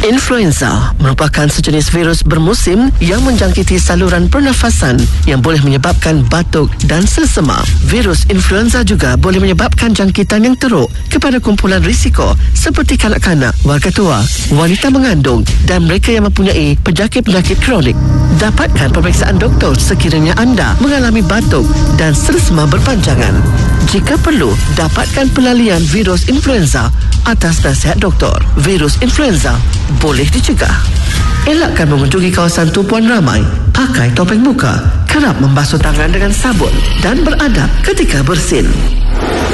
Influenza merupakan sejenis virus bermusim yang menjangkiti saluran pernafasan yang boleh menyebabkan batuk dan selsema. Virus influenza juga boleh menyebabkan jangkitan yang teruk kepada kumpulan risiko seperti kanak-kanak, warga tua, wanita mengandung dan mereka yang mempunyai penyakit-penyakit kronik. Dapatkan pemeriksaan doktor sekiranya anda mengalami batuk dan selsema berpanjangan. Jika perlu, dapatkan pelalian virus influenza atas nasihat doktor. Virus influenza boleh dicegah. Elakkan mengunjungi kawasan tumpuan ramai. Pakai topeng muka. Kerap membasuh tangan dengan sabun dan beradab ketika bersin.